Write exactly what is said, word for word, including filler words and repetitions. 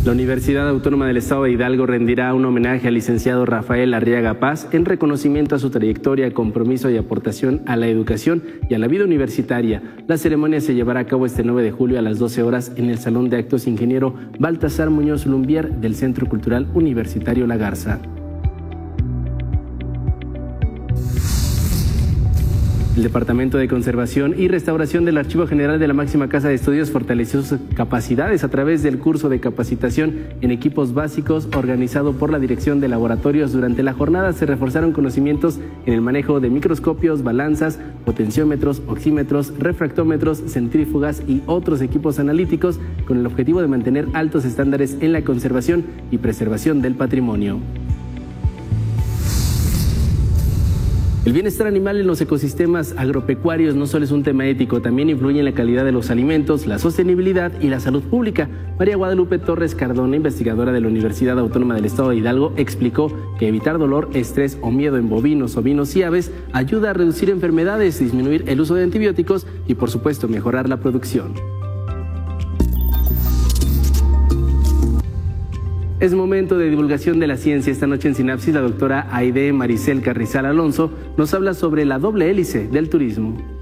La Universidad Autónoma del Estado de Hidalgo rendirá un homenaje al licenciado Rafael Arriaga Paz en reconocimiento a su trayectoria, compromiso y aportación a la educación y a la vida universitaria. La ceremonia se llevará a cabo este nueve de julio a las doce horas en el Salón de Actos Ingeniero Baltasar Muñoz Lumbier del Centro Cultural Universitario La Garza. El Departamento de Conservación y Restauración del Archivo General de la Máxima Casa de Estudios fortaleció sus capacidades a través del curso de capacitación en equipos básicos organizado por la Dirección de Laboratorios. Durante la jornada se reforzaron conocimientos en el manejo de microscopios, balanzas, potenciómetros, oxímetros, refractómetros, centrífugas y otros equipos analíticos con el objetivo de mantener altos estándares en la conservación y preservación del patrimonio. El bienestar animal en los ecosistemas agropecuarios no solo es un tema ético, también influye en la calidad de los alimentos, la sostenibilidad y la salud pública. María Guadalupe Torres Cardona, investigadora de la Universidad Autónoma del Estado de Hidalgo, explicó que evitar dolor, estrés o miedo en bovinos, ovinos y aves ayuda a reducir enfermedades, disminuir el uso de antibióticos y, por supuesto, mejorar la producción. Es momento de divulgación de la ciencia. Esta noche en Sinapsis, la doctora Aide Maricel Carrizal Alonso nos habla sobre la doble hélice del turismo.